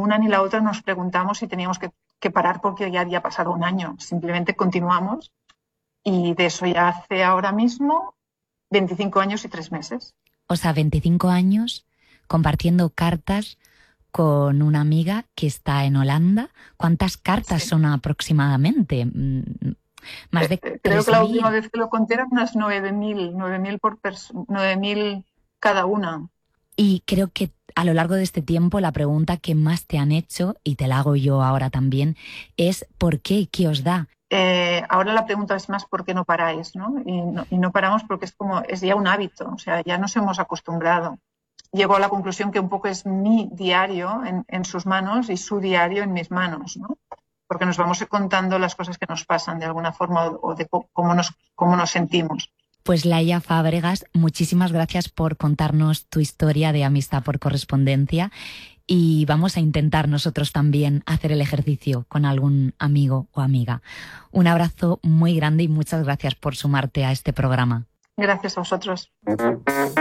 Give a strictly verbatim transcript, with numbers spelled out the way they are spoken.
una ni la otra nos preguntamos si teníamos que, que parar porque ya había pasado un año. Simplemente continuamos y de eso ya hace ahora mismo veinticinco años y tres meses. O sea, veinticinco años compartiendo cartas con una amiga que está en Holanda. ¿Cuántas cartas sí. son aproximadamente? Más de eh, Creo que la última vez que lo conté eran unas nueve mil, nueve mil por persona, nueve mil cada una. Y creo que a lo largo de este tiempo la pregunta que más te han hecho, y te la hago yo ahora también, es ¿por qué? ¿Qué os da? Eh, ahora la pregunta es más ¿por qué no paráis? ¿no? Y, no, y no paramos porque es como es ya un hábito, o sea, ya nos hemos acostumbrado. Llego a la conclusión que un poco es mi diario en, en sus manos y su diario en mis manos, ¿no? Porque nos vamos contando las cosas que nos pasan de alguna forma o, o de cómo nos, cómo nos sentimos. Pues Laia Fábregas, muchísimas gracias por contarnos tu historia de amistad por correspondencia y vamos a intentar nosotros también hacer el ejercicio con algún amigo o amiga. Un abrazo muy grande y muchas gracias por sumarte a este programa. Gracias a vosotros.